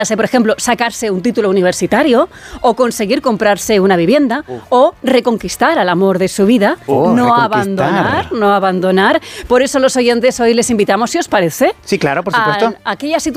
por ejemplo, sacarse un título universitario o conseguir comprarse una vivienda o reconquistar al amor de su vida, no abandonar. Por eso los oyentes hoy les invitamos, si os parece, sí, claro, por supuesto, a aquella situación